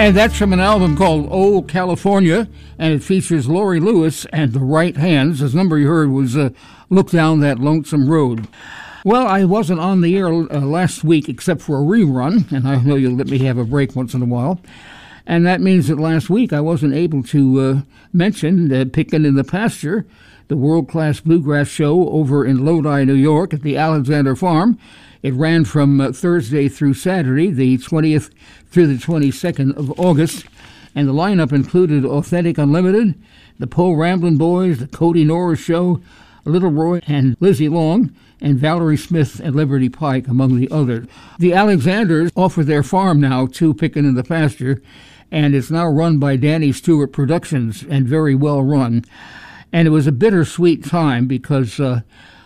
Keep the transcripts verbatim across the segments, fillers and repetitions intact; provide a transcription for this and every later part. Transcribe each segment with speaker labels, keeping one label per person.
Speaker 1: And that's from an album called Old California, and it features Laurie Lewis and the Right Hands. This number you heard was uh, Look Down That Lonesome Road. Well, I wasn't on the air uh, last week except for a rerun, and I know you'll let me have a break once in a while. And that means that last week I wasn't able to uh, mention uh, Pickin' in the Pasture, the world-class bluegrass show over in Lodi, New York at the Alexander Farm. It ran from uh, Thursday through Saturday, the twentieth through the twenty-second of August, and the lineup included Authentic Unlimited, the Poe Ramblin' Boys, the Cody Norris Show, Little Roy and Lizzie Long, and Valerie Smith and Liberty Pike, among the others. The Alexanders offer their farm now to Pickin' in the Pasture, and it's now run by Danny Stewart Productions, and very well run. And it was a bittersweet time because uh,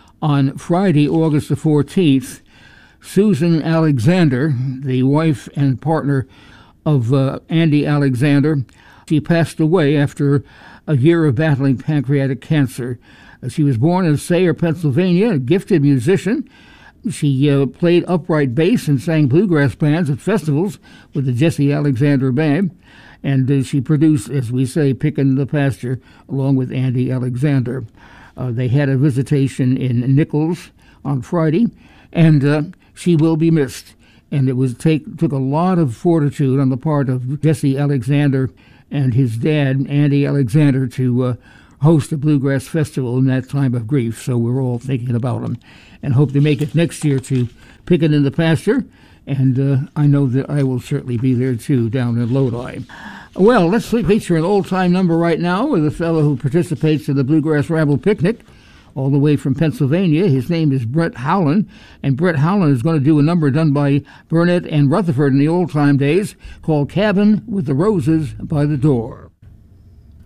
Speaker 1: on Friday, August the fourteenth, Susan Alexander, the wife and partner of uh, Andy Alexander, she passed away after a year of battling pancreatic cancer. She was born in Sayre, Pennsylvania, a gifted musician. She uh, played upright bass and sang bluegrass bands at festivals with the Jesse Alexander Band. And uh, she produced, as we say, Pickin' the Pasture, along with Andy Alexander. Uh, they had a visitation in Nichols on Friday, and uh, she will be missed. And it was take took a lot of fortitude on the part of Jesse Alexander and his dad, Andy Alexander, to uh, host a bluegrass festival in that time of grief. So we're all thinking about them and hope they make it next year to Pickin' in the Pasture. And uh, I know that I will certainly be there, too, down in Lodi. Well, let's feature an old-time number right now with a fellow who participates in the Bluegrass Ramble Picnic, all the way from Pennsylvania. His name is Brett Howland, and Brett Howland is going to do a number done by Burnett and Rutherford in the old-time days called Cabin with the Roses by the Door.